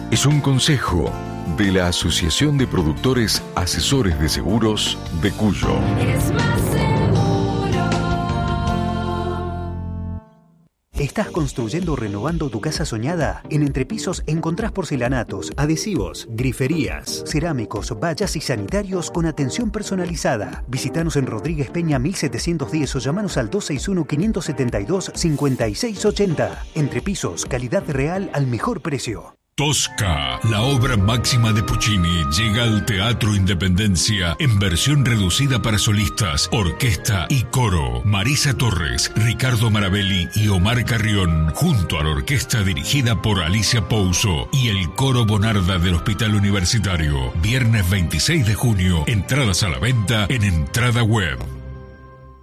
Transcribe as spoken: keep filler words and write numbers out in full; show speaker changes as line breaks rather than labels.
es un consejo de la Asociación de Productores Asesores de Seguros de Cuyo.
Es más seguro.
¿Estás construyendo o renovando tu casa soñada? En Entrepisos encontrás porcelanatos, adhesivos, griferías, cerámicos, vallas y sanitarios con atención personalizada. Visítanos en Rodríguez Peña mil setecientos diez o llamanos al dos seis uno, cinco siete dos, cinco seis ocho cero. Entrepisos, calidad real al mejor precio.
Tosca, la obra máxima de Puccini, llega al Teatro Independencia en versión reducida para solistas, orquesta y coro. Marisa Torres, Ricardo Marabelli y Omar Carrión, junto a la orquesta dirigida por Alicia Pouso y el coro Bonarda del Hospital Universitario. Viernes veintiséis de junio, entradas a la venta en Entrada Web.